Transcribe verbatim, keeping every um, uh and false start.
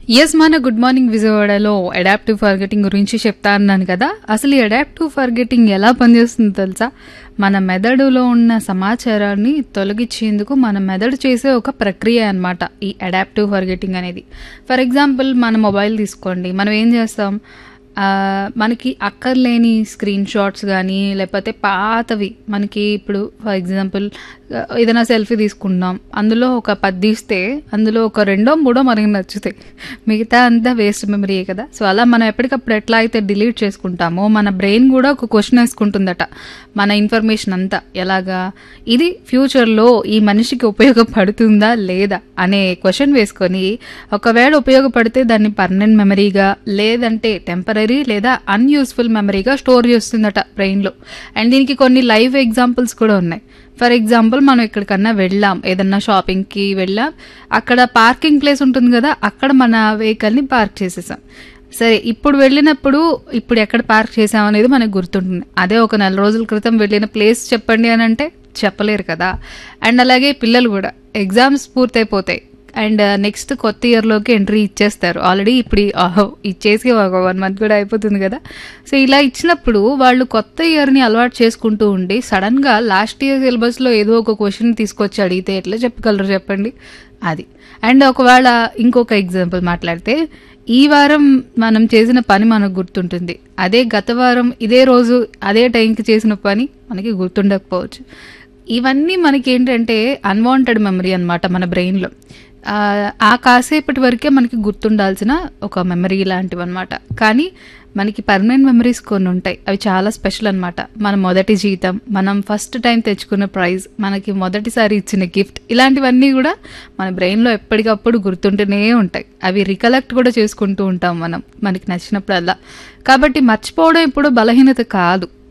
Yes మన good morning విజయవాడలో adaptive forgetting గురించి చెప్తా అన్నాను కదా. అసలు ఈ అడాప్టివ్ ఫర్గెటింగ్ ఎలా పనిచేస్తుందో తెలుసా? మన మెదడులో ఉన్న సమాచారాన్ని తొలగించేందుకు మన మెదడు చేసే ఒక ప్రక్రియ అన్నమాట ఈ అడాప్టివ్ ఫర్గెటింగ్ అనేది. ఫర్ ఎగ్జాంపుల్ మన మొబైల్ తీసుకోండి. మనం ఏం చేస్తాం, ఆ, మనకి అక్కర్లేని స్క్రీన్ షాట్స్ కానీ లేకపోతే పాతవి మనకి ఇప్పుడు ఫర్ ఎగ్జాంపుల్ ఏదైనా సెల్ఫీ తీసుకుంటాం, అందులో ఒక పది తీస్తే అందులో ఒక రెండో మూడో మనకి నచ్చుతాయి, మిగతా అంతా వేస్ట్ మెమరీయే కదా. సో అలా మనం ఎప్పటికప్పుడు ఎట్లా అయితే డిలీట్ చేసుకుంటామో మన బ్రెయిన్ కూడా ఒక క్వశ్చన్ వేసుకుంటుందట మన ఇన్ఫర్మేషన్ అంతా. ఎలాగా ఇది ఫ్యూచర్లో ఈ మనిషికి ఉపయోగపడుతుందా లేదా అనే క్వశ్చన్ వేసుకొని ఒకవేళ ఉపయోగపడితే దాన్ని పర్మనెంట్ మెమరీగా లేదంటే టెంపరీ లేదా అన్యూస్ఫుల్ మెమరీగా స్టోర్ చేస్తుందట బ్రెయిన్లో. అండ్ దీనికి కొన్ని లైవ్ ఎగ్జాంపుల్స్ కూడా ఉన్నాయి. ఫర్ ఎగ్జాంపుల్ మనం ఎక్కడికన్నా వెళ్ళాం, ఏదన్నా షాపింగ్కి వెళ్ళాం, అక్కడ పార్కింగ్ ప్లేస్ ఉంటుంది కదా, అక్కడ మన వెహికల్ని పార్క్ చేసేసాం. సరే, ఇప్పుడు వెళ్ళినప్పుడు ఇప్పుడు ఎక్కడ పార్క్ చేసాం అనేది మనకు గుర్తుంటుంది. అదే ఒక నెల రోజుల క్రితం వెళ్ళిన ప్లేస్ చెప్పండి అని అంటే చెప్పలేరు కదా. అండ్ అలాగే పిల్లలు కూడా ఎగ్జామ్స్ పూర్తయిపోతాయి అండ్ నెక్స్ట్ కొత్త ఇయర్లోకి ఎంట్రీ ఇచ్చేస్తారు. ఆల్రెడీ ఇప్పుడు ఆహో ఇచ్చేసి ఒక వన్ మంత్ కూడా అయిపోతుంది కదా. సో ఇలా ఇచ్చినప్పుడు వాళ్ళు కొత్త ఇయర్ని అలవాటు చేసుకుంటూ ఉండి సడన్గా లాస్ట్ ఇయర్ సిలబస్లో ఏదో ఒక క్వశ్చన్ తీసుకొచ్చి అడిగితే ఎట్లా చెప్పగలరు చెప్పండి అది. అండ్ ఒకవేళ ఇంకొక ఎగ్జాంపుల్ మాట్లాడితే, ఈ వారం మనం చేసిన పని మనకు గుర్తుంటుంది, అదే గత వారం ఇదే రోజు అదే టైంకి చేసిన పని మనకి గుర్తుండకపోవచ్చు. ఇవన్నీ మనకి ఏంటంటే అన్వాంటెడ్ మెమరీ అనమాట మన బ్రెయిన్లో. ఆ కాసేపటి వరకే మనకి గుర్తుండాల్సిన ఒక మెమరీ లాంటివి అనమాట. కానీ మనకి పర్మనెంట్ మెమరీస్ కొన్ని ఉంటాయి, అవి చాలా స్పెషల్ అనమాట. మన మొదటి జీతం, మనం ఫస్ట్ టైం తెచ్చుకున్న ప్రైజ్, మనకి మొదటిసారి ఇచ్చిన గిఫ్ట్, ఇలాంటివన్నీ కూడా మన బ్రెయిన్లో ఎప్పటికప్పుడు గుర్తుంటూనే ఉంటాయి. అవి రికలెక్ట్ కూడా చేసుకుంటూ ఉంటాం మనం మనకి నచ్చినప్పుడల్లా. కాబట్టి మర్చిపోవడం ఇప్పుడు బలహీనత కాదు,